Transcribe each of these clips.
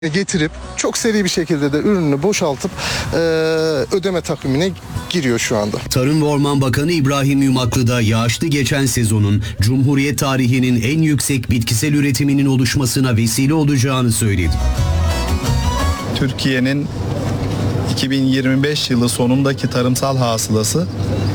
getirip çok seri bir şekilde de ürününü boşaltıp ödeme takvimine giriyor şu anda. Tarım ve Orman Bakanı İbrahim Yumaklı da yağışlı geçen sezonun Cumhuriyet tarihinin en yüksek bitkisel üretiminin oluşmasına vesile olacağını söyledi. Türkiye'nin 2025 yılı sonundaki tarımsal hasılası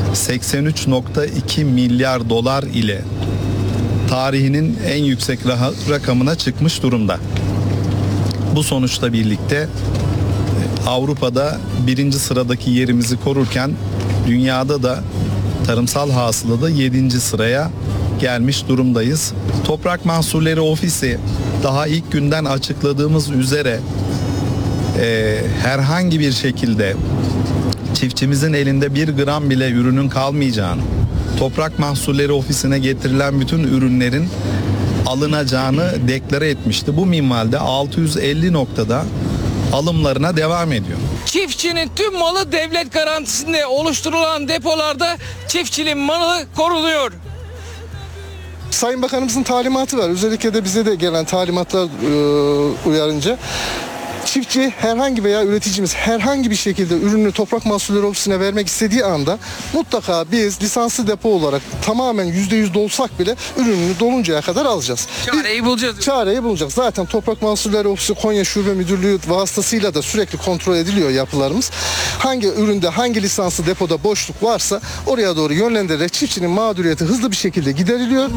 83,2 milyar dolar ile tarihinin en yüksek rakamına çıkmış durumda. Bu sonuçla birlikte Avrupa'da birinci sıradaki yerimizi korurken dünyada da tarımsal hasılada 7. sıraya gelmiş durumdayız. Toprak Mahsulleri Ofisi daha ilk günden açıkladığımız üzere herhangi bir şekilde çiftçimizin elinde 1 gram bile ürünün kalmayacağını, Toprak Mahsulleri Ofisi'ne getirilen bütün ürünlerin alınacağını deklare etmişti. Bu minvalde 650 noktada alımlarına devam ediyor. Çiftçinin tüm malı devlet garantisinde oluşturulan depolarda çiftçinin malı korunuyor. Sayın Bakanımızın talimatı var. Özellikle de bize de gelen talimatlar uyarınca çiftçi herhangi veya üreticimiz herhangi bir şekilde ürünü Toprak Mahsulleri Ofisi'ne vermek istediği anda mutlaka biz lisanslı depo olarak tamamen %100 dolsak bile ürününü doluncaya kadar alacağız. Çareyi bulacağız. Çareyi bulacağız. Zaten Toprak Mahsulleri Ofisi Konya Şube Müdürlüğü vasıtasıyla da sürekli kontrol ediliyor yapılarımız. Hangi üründe hangi lisanslı depoda boşluk varsa oraya doğru yönlendirerek çiftçinin mağduriyeti hızlı bir şekilde gideriliyor.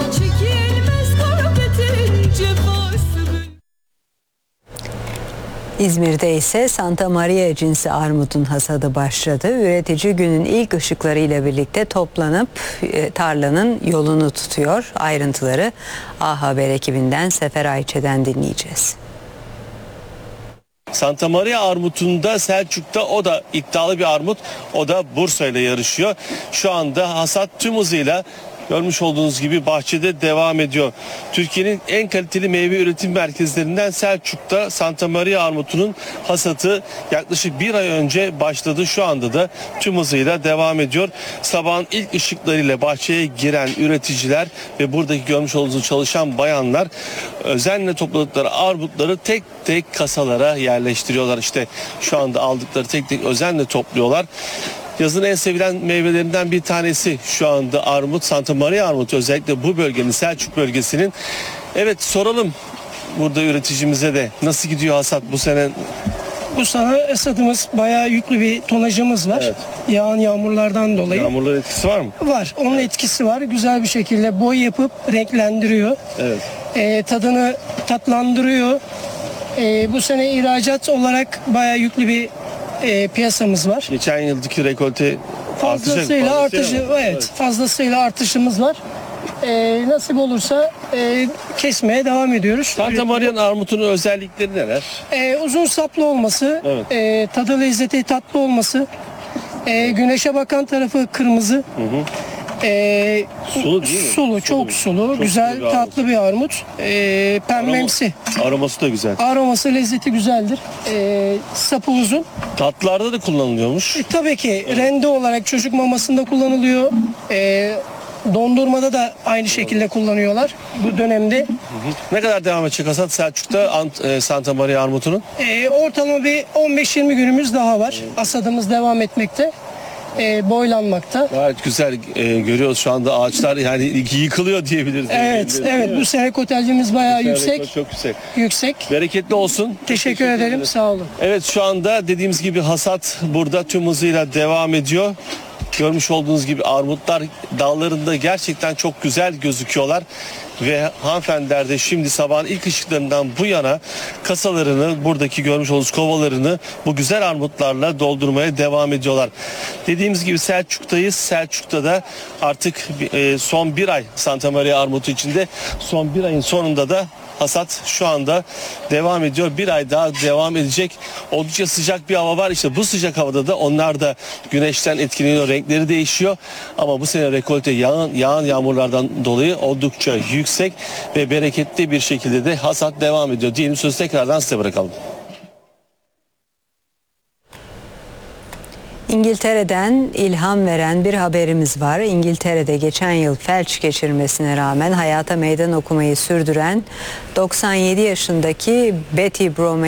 İzmir'de ise Santa Maria cinsi armudun hasadı başladı. Üretici günün ilk ışıklarıyla birlikte toplanıp tarlanın yolunu tutuyor. Ayrıntıları A Haber ekibinden Sefer Ayçe'den dinleyeceğiz. Santa Maria armutunda Selçuk'ta o da iddialı bir armut. O da Bursa ile yarışıyor. Şu anda hasat tüm hızıyla görmüş olduğunuz gibi bahçede devam ediyor. Türkiye'nin en kaliteli meyve üretim merkezlerinden Selçuk'ta Santa Maria armutunun hasatı yaklaşık bir ay önce başladı. Şu anda da tüm hızıyla devam ediyor. Sabahın ilk ışıklarıyla bahçeye giren üreticiler ve buradaki görmüş olduğunuz çalışan bayanlar özenle topladıkları armutları tek tek kasalara yerleştiriyorlar. İşte şu anda aldıkları tek tek özenle topluyorlar. Yazın en sevilen meyvelerinden bir tanesi şu anda armut, Santa Maria armutu, özellikle bu bölgenin, Selçuk bölgesinin. Evet, soralım burada üreticimize de nasıl gidiyor hasat bu sene? Bu sene hasadımız bayağı yüklü bir tonajımız var. Evet. Yağan yağmurlardan dolayı. Yağmurların etkisi var mı? Var. Onun etkisi var. Güzel bir şekilde boy yapıp renklendiriyor. Evet. Tadını tatlandırıyor. Bu sene ihracat olarak bayağı yüklü bir piyasamız var. Geçen yıldaki rekolte Fazlasıyla fazlasıyla artışımız var. Nasip olursa kesmeye devam ediyoruz. Santa Maria'nın armutunun özellikleri neler? Uzun saplı olması, Evet. tadı lezzeti tatlı olması, güneşe bakan tarafı kırmızı. Sulu değil mi? Sulu, çok sulu, güzel, sulu bir tatlı bir armut. Pembemsi. Aroması da güzel. Aroması, lezzeti güzeldir. Sapı uzun. Tatlılarda da kullanılıyormuş. Tabii ki rende olarak çocuk mamasında kullanılıyor. Dondurmada da aynı şekilde kullanıyorlar bu dönemde. Ne kadar devam edecek hasat Selçuk'ta Santa Maria armutunun? Ortalama bir 15-20 günümüz daha var. Hasadımız devam etmekte. Boylanmakta. Gayet güzel görüyoruz şu anda ağaçlar yani yıkılıyor diyebiliriz. Evet, bu sene kotelcimiz bayağı yüksek. Çok yüksek. Yüksek. Bereketli olsun. Teşekkür ederim. Sağ olun. Evet, şu anda dediğimiz gibi hasat burada tüm hızıyla devam ediyor. Görmüş olduğunuz gibi armutlar dallarında gerçekten çok güzel gözüküyorlar. Ve hanımefendiler de şimdi sabahın ilk ışıklarından bu yana kasalarını, buradaki görmüş olduğunuz kovalarını bu güzel armutlarla doldurmaya devam ediyorlar. Dediğimiz gibi Selçuk'tayız. Selçuk'ta da artık son bir ay Santa Maria armutu içinde, son bir ayın sonunda da hasat şu anda devam ediyor. Bir ay daha devam edecek. Oldukça sıcak bir hava var. İşte bu sıcak havada da onlar da güneşten etkileniyor. Renkleri değişiyor. Ama bu sene rekolte yağan yağmurlardan dolayı oldukça yüksek ve bereketli bir şekilde de hasat devam ediyor. Diyelim, sözü tekrardan size bırakalım. İngiltere'den ilham veren bir haberimiz var. İngiltere'de geçen yıl felç geçirmesine rağmen hayata meydan okumayı sürdüren 97 yaşındaki Betty Bromwell